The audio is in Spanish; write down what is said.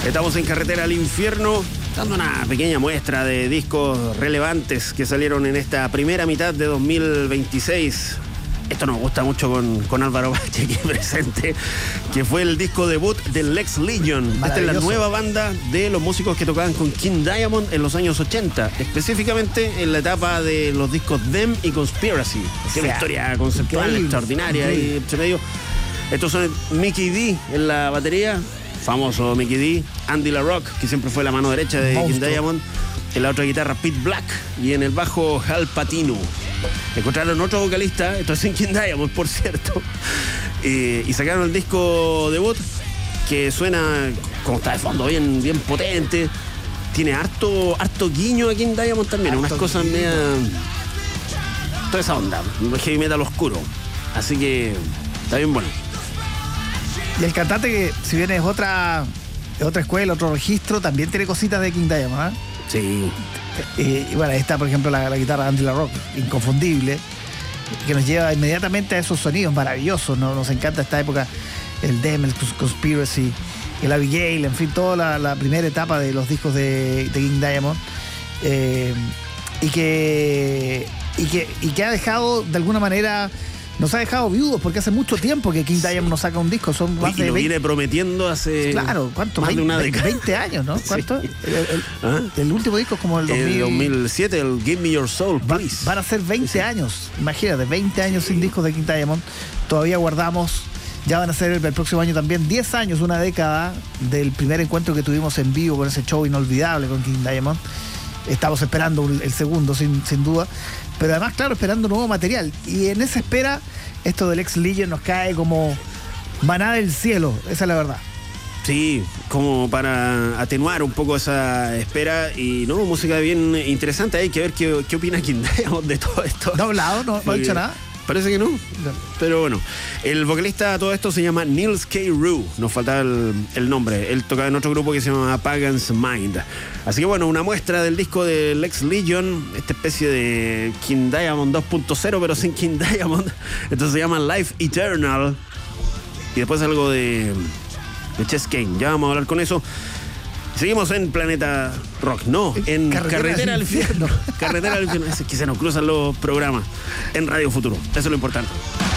Estamos en Carretera al Infierno, dando una pequeña muestra de discos relevantes que salieron en esta primera mitad de 2026. Esto nos gusta mucho con Álvaro Bache aquí presente, que fue el disco debut de Lex Legion. Esta es la nueva banda de los músicos que tocaban con King Diamond en los años 80, específicamente en la etapa de los discos Them y Conspiracy. Es una historia conceptual extraordinaria y entre medio. Estos son Mickey D en la batería, famoso Mickey D, Andy LaRock, que siempre fue la mano derecha de King Diamond, en la otra guitarra Pete Black y en el bajo Hal Patino. Encontraron otro vocalista, esto es en King Diamond, por cierto, y sacaron el disco debut, que suena, como está de fondo, bien potente. Tiene harto guiño a King Diamond también, unas cosas media, toda esa onda, heavy metal oscuro. Así que está bien bueno. Y el cantante, que si bien es otra escuela, otro registro, también tiene cositas de King Diamond, ¿eh? Sí. Y bueno, ahí está, por ejemplo, la guitarra de Andy LaRock, inconfundible, que nos lleva inmediatamente a esos sonidos maravillosos, ¿no? Nos encanta esta época, el Them, el Conspiracy, el Abigail, en fin, toda la primera etapa de los discos de King Diamond, y que ha dejado, de alguna manera, nos ha dejado viudos, porque hace mucho tiempo que King Diamond nos saca un disco. Son más de 20, viene prometiendo hace... Claro, ¿cuánto? Más de una década. 20 años, ¿no? ¿Cuánto? Sí. El último disco es como el 2007, el Give Me Your Soul, Please. Van a ser 20 años, imagínate, 20 años sin discos de King Diamond. Todavía guardamos, ya van a ser el próximo año también 10 años, una década del primer encuentro que tuvimos en vivo con ese show inolvidable con King Diamond. Estamos esperando el segundo, sin duda. Pero además, claro, esperando nuevo material. Y en esa espera, esto del Lex Legion nos cae como maná del cielo. Esa es la verdad. Sí, como para atenuar un poco esa espera. Y no, música bien interesante. Hay que ver qué opina King Diamond de todo esto. No ha hablado, no ha dicho nada. Parece que no. Pero bueno, el vocalista de todo esto se llama Nils K. Rue. Nos faltaba el nombre. Él tocaba en otro grupo que se llama Pagan's Mind. Así que bueno, una muestra del disco de Lex Legion, esta especie de King Diamond 2.0, pero sin King Diamond. Entonces se llama Life Eternal. Y después algo de Chess Kane. Ya vamos a hablar con eso. Seguimos en Planeta Rock, no, en Carretera al Infierno. Carretera al Infierno, es que se nos cruzan los programas en Radio Futuro, eso es lo importante.